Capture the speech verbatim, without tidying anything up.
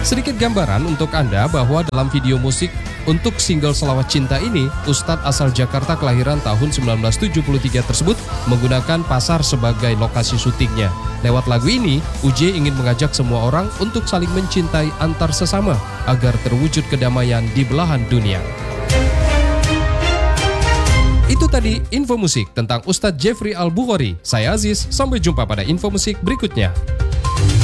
Sedikit gambaran untuk Anda bahwa dalam video musik untuk single Selawat Cinta ini, Ustadz asal Jakarta kelahiran tahun sembilan belas tujuh puluh tiga tersebut menggunakan pasar sebagai lokasi syutingnya. Lewat lagu ini, U J ingin mengajak semua orang untuk saling mencintai antar sesama agar terwujud kedamaian di belahan dunia. Itu tadi info musik tentang Ustadz Jeffrey Al-Bukhari. Saya Aziz, sampai jumpa pada info musik berikutnya.